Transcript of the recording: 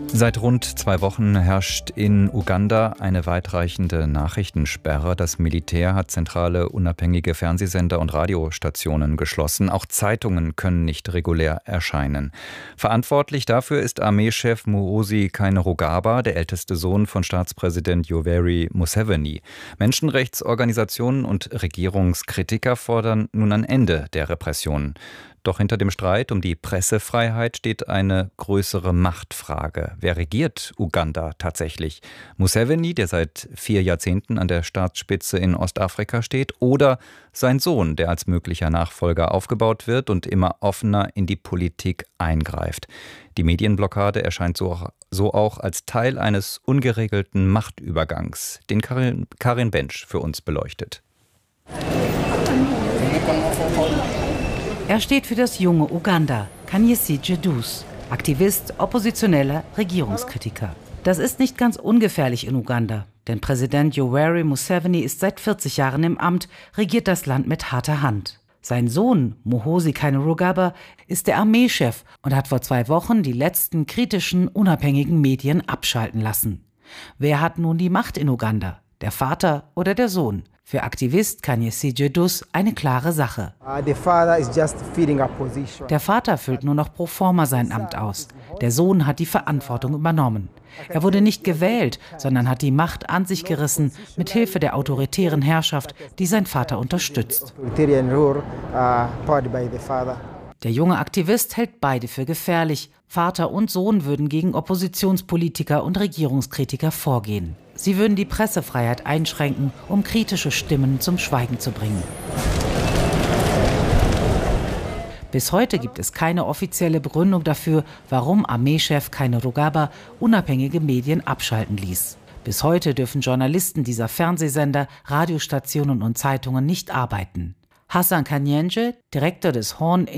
Seit rund 2 Wochen herrscht in Uganda eine weitreichende Nachrichtensperre. Das Militär hat zentrale unabhängige Fernsehsender und Radiostationen geschlossen. Auch Zeitungen können nicht regulär erscheinen. Verantwortlich dafür ist Armeechef Muhoozi Kainerugaba, der älteste Sohn von Staatspräsident Yoweri Museveni. Menschenrechtsorganisationen und Regierungskritiker fordern nun ein Ende der Repressionen. Doch hinter dem Streit um die Pressefreiheit steht eine größere Machtfrage. Wer regiert Uganda tatsächlich? Museveni, der seit 4 Jahrzehnten an der Staatsspitze in Ostafrika steht, oder sein Sohn, der als möglicher Nachfolger aufgebaut wird und immer offener in die Politik eingreift? Die Medienblockade erscheint so auch als Teil eines ungeregelten Machtübergangs, den Karin Bensch für uns beleuchtet. Er steht für das junge Uganda, Kanyesije Dus, Aktivist, Oppositioneller, Regierungskritiker. Das ist nicht ganz ungefährlich in Uganda, denn Präsident Yoweri Museveni ist seit 40 Jahren im Amt, regiert das Land mit harter Hand. Sein Sohn, Muhoozi Kainerugaba, ist der Armeechef und hat vor 2 Wochen die letzten kritischen, unabhängigen Medien abschalten lassen. Wer hat nun die Macht in Uganda? Der Vater oder der Sohn? Für Aktivist Kanyesije Dus eine klare Sache. Der Vater füllt nur noch pro forma sein Amt aus. Der Sohn hat die Verantwortung übernommen. Er wurde nicht gewählt, sondern hat die Macht an sich gerissen, mit Hilfe der autoritären Herrschaft, die sein Vater unterstützt. Der junge Aktivist hält beide für gefährlich. Vater und Sohn würden gegen Oppositionspolitiker und Regierungskritiker vorgehen. Sie würden die Pressefreiheit einschränken, um kritische Stimmen zum Schweigen zu bringen. Bis heute gibt es keine offizielle Begründung dafür, warum Armeechef Kainerugaba unabhängige Medien abschalten ließ. Bis heute dürfen Journalisten dieser Fernsehsender, Radiostationen und Zeitungen nicht arbeiten. Hassan Kanyenje, Direktor des Horn